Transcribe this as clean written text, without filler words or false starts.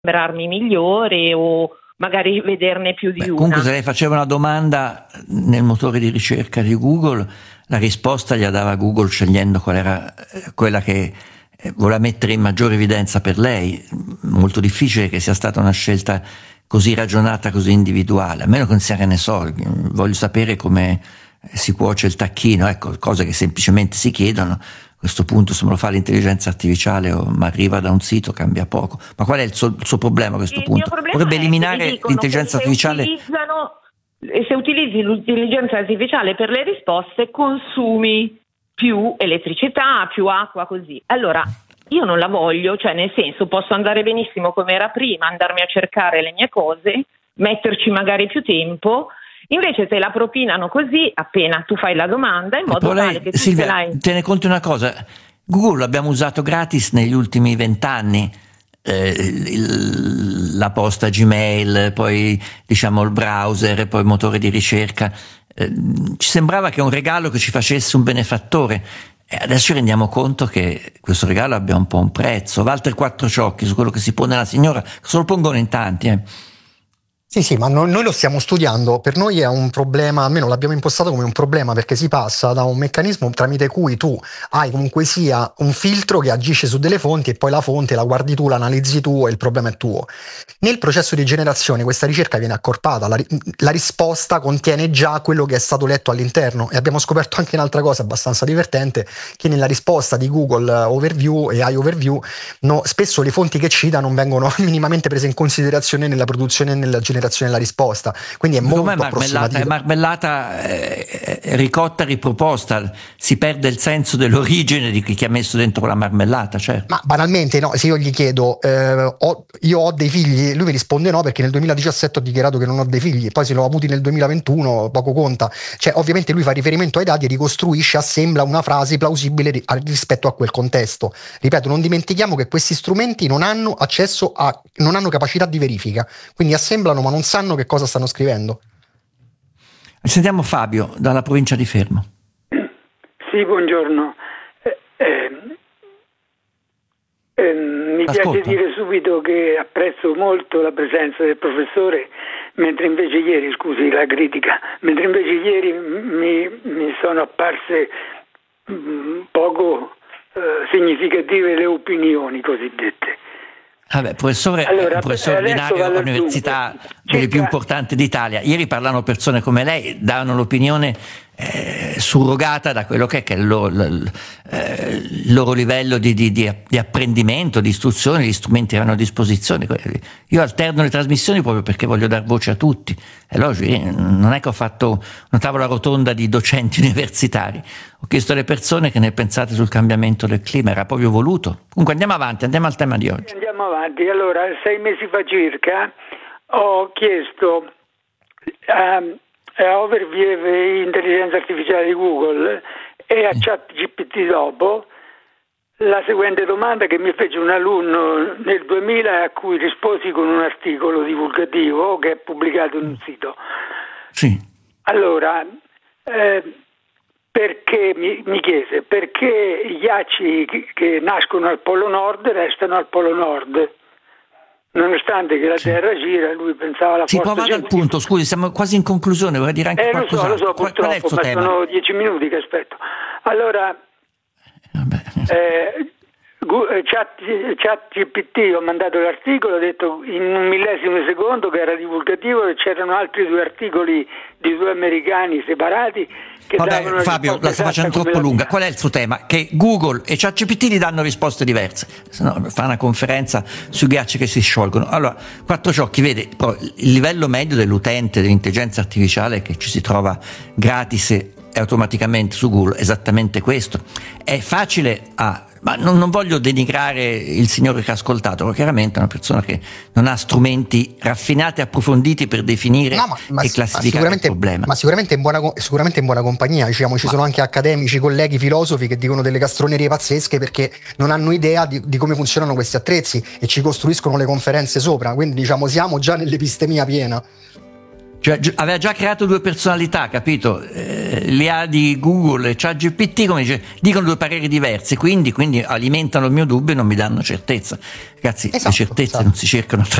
sembrarmi migliore o magari vederne più di una. Comunque, se lei faceva una domanda nel motore di ricerca di Google, la risposta gliela dava Google scegliendo qual era quella che voleva mettere in maggiore evidenza per lei. Molto difficile che sia stata una scelta così ragionata, così individuale, a meno che non sia, che ne so, voglio sapere come si cuoce il tacchino, ecco, cose che semplicemente si chiedono. A questo punto, se me lo fa l'intelligenza artificiale o mi arriva da un sito, cambia poco. Ma qual è il suo problema a questo punto? Vorrebbe eliminare l'intelligenza artificiale? E se utilizzi l'intelligenza artificiale per le risposte, consumi più elettricità, più acqua, così. Allora, io non la voglio, cioè nel senso, posso andare benissimo come era prima, andarmi a cercare le mie cose, metterci magari più tempo. Invece te la propinano così appena tu fai la domanda, in modo tale che tu Silvia, tiene conto una cosa: Google l'abbiamo usato gratis negli ultimi 20 anni, la posta Gmail, poi diciamo il browser, poi il motore di ricerca. Ci sembrava che un regalo che ci facesse un benefattore. Adesso ci rendiamo conto che questo regalo abbia un po' un prezzo. Walter Quattrociocchi, su quello che si pone la signora, se lo pongono in tanti. Sì, ma noi lo stiamo studiando. Per noi è un problema, almeno l'abbiamo impostato come un problema, perché si passa da un meccanismo tramite cui tu hai comunque sia un filtro che agisce su delle fonti e poi la fonte la guardi tu, la analizzi tu e il problema è tuo. Nel processo di generazione questa ricerca viene accorpata, la risposta contiene già quello che è stato letto all'interno, e abbiamo scoperto anche un'altra cosa abbastanza divertente, che nella risposta di Google Overview e iOverview spesso le fonti che cita non vengono minimamente prese in considerazione nella produzione e nella generazione della risposta, quindi è molto approssimativo. È marmellata ricotta riproposta, si perde il senso dell'origine di chi ha messo dentro la marmellata, certo. Ma banalmente, no, se io gli chiedo io ho dei figli, lui mi risponde no, perché nel 2017 ho dichiarato che non ho dei figli, poi se l'ho avuti nel 2021 poco conta. Cioè, ovviamente lui fa riferimento ai dati e ricostruisce, assembla una frase plausibile rispetto a quel contesto. Ripeto, non dimentichiamo che questi strumenti non hanno accesso non hanno capacità di verifica, quindi assemblano ma non sanno che cosa stanno scrivendo. Sentiamo Fabio dalla provincia di Fermo. Sì, buongiorno. Mi piace dire subito che apprezzo molto la presenza del professore, mentre invece ieri mi sono apparse poco significative le opinioni cosiddette. Vabbè, professore ordinario all'università delle più importanti d'Italia. Ieri parlano persone come lei, danno l'opinione surrogata da quello che è il loro livello di apprendimento, di istruzione, gli strumenti che hanno a disposizione. Io alterno le trasmissioni proprio perché voglio dar voce a tutti. È logico, non è che ho fatto una tavola rotonda di docenti universitari, ho chiesto alle persone che ne pensate sul cambiamento del clima, era proprio voluto. Comunque andiamo avanti, andiamo al tema di oggi. Andiamo avanti. Allora, 6 mesi fa circa ho chiesto a Overview e intelligenza artificiale di Google e a ChatGPT dopo la seguente domanda che mi fece un alunno nel 2000, a cui risposi con un articolo divulgativo che è pubblicato in un sito. Sì. Allora, perché mi chiese perché i ghiacci che nascono al Polo Nord restano al Polo Nord, nonostante che la Terra gira. Lui pensava alla forza. Sì, vada al punto, scusi, siamo quasi in conclusione, vorrei dire anche qualcosa. Lo so, purtroppo, ma sono 10 minuti che aspetto. Allora, ChatGPT, ho mandato l'articolo, ho detto in un millesimo di secondo che era divulgativo e c'erano altri 2 articoli di 2 americani separati che davano una Fabio, la sto facendo troppo lunga. Qual è il suo tema? Che Google e ChatGPT gli danno risposte diverse, se no fa una conferenza sui ghiacci che si sciolgono. Allora, Quattrociocchi, vede, il livello medio dell'utente dell'intelligenza artificiale che ci si trova gratis e automaticamente su Google è esattamente questo. È facile ma non voglio denigrare il signore che ha ascoltato, perché chiaramente è una persona che non ha strumenti raffinati e approfonditi per definire e classificare il problema. Ma sicuramente in buona compagnia, diciamo, ci sono anche accademici, colleghi, filosofi che dicono delle castronerie pazzesche perché non hanno idea di come funzionano questi attrezzi e ci costruiscono le conferenze sopra, quindi diciamo siamo già nell'epistemia piena. Cioè, aveva già creato due personalità, capito? L'IA di Google e ChatGPT, come dice, dicono due pareri diversi, quindi alimentano il mio dubbio e non mi danno certezza. Ragazzi, le certezze non si cercano